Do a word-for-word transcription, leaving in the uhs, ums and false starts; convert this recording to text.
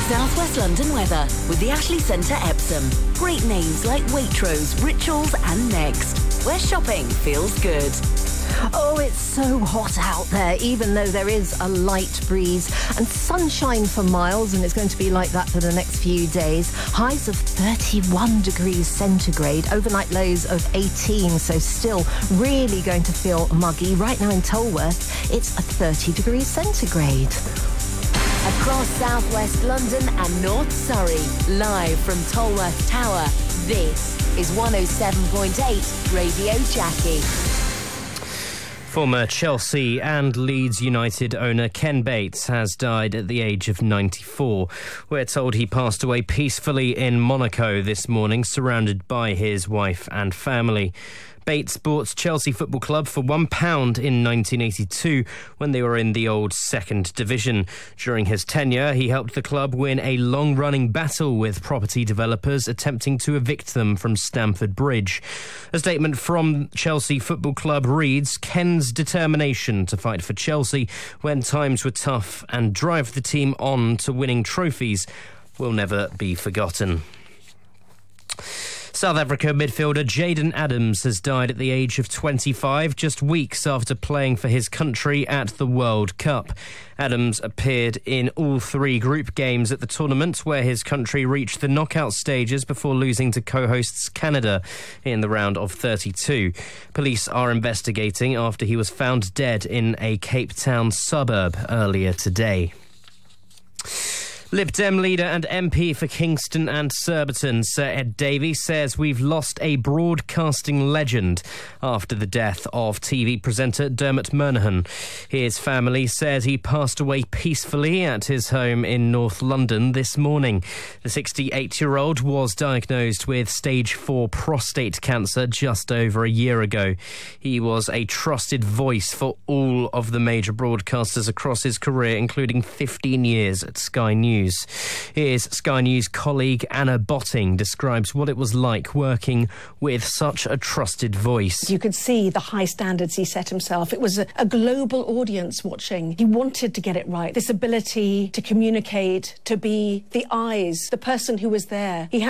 South West London weather with the Ashley Centre Epsom. Great names like Waitrose, Rituals and Next, where shopping feels good. Oh, it's so hot out there, even though there is a light breeze and sunshine for miles, and it's going to be like that for the next few days. Highs of thirty-one degrees centigrade, overnight lows of eighteen, so still really going to feel muggy. Right now in Tolworth, it's a thirty degrees centigrade. Across southwest London and North Surrey, live from Tolworth Tower, this is one oh seven point eight Radio Jackie. Former Chelsea and Leeds United owner Ken Bates has died at the age of ninety-four. We're told he passed away peacefully in Monaco this morning, surrounded by his wife and family. Bates bought Chelsea Football Club for one pound in nineteen eighty-two when they were in the old second division. During his tenure, he helped the club win a long-running battle with property developers attempting to evict them from Stamford Bridge. A statement from Chelsea Football Club reads, "Ken's determination to fight for Chelsea when times were tough and drive the team on to winning trophies will never be forgotten." South Africa midfielder Jayden Adams has died at the age of twenty-five, just weeks after playing for his country at the World Cup. Adams appeared in all three group games at the tournament, where his country reached the knockout stages before losing to co-hosts Canada in the round of thirty-two. Police are investigating after he was found dead in a Cape Town suburb earlier today. Lib Dem leader and M P for Kingston and Surbiton, Sir Ed Davey, says we've lost a broadcasting legend after the death of T V presenter Dermot Murnaghan. His family says he passed away peacefully at his home in North London this morning. The sixty-eight-year-old was diagnosed with stage four prostate cancer just over a year ago. He was a trusted voice for all of the major broadcasters across his career, including fifteen years at Sky News. Here's Sky News colleague Anna Botting describes what it was like working with such a trusted voice. You could see the high standards he set himself. It was a, a global audience watching. He wanted to get it right. This ability to communicate, to be the eyes, the person who was there. He had